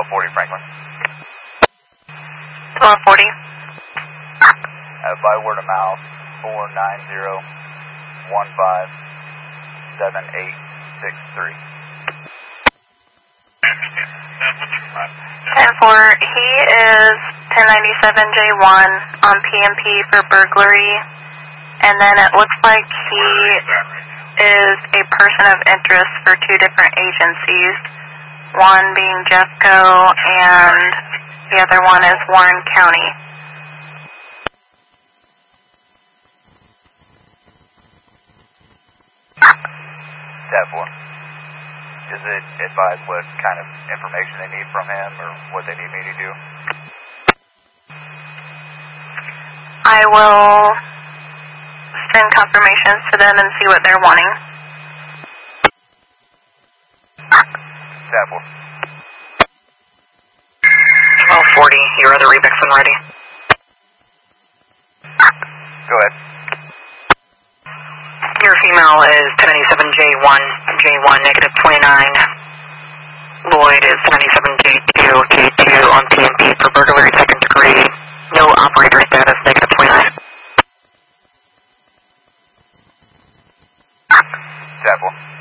1240 Franklin. 1240. By word of mouth, 490-157863. 10-4, he is 1097J1 on PMP for burglary, and then it looks like he is a person of interest for two different agencies, one being Jeffco and the other one is Warren County. Definitely. Is it advised what kind of information they need from him or what they need me to do? I will send confirmations to them and see what they're wanting. Definitely. 1240, your other Rebix when ready. Go ahead. Your female is 1097J1, J1 negative 29. Lloyd is 1097J2, K2 on PMP for burglary second degree. No operator status, negative 29. Definitely.